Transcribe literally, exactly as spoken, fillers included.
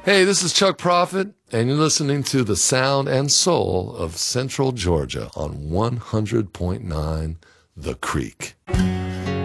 Hey, this is Chuck Prophet, and you're listening to the sound and soul of Central Georgia on one hundred point nine The Creek.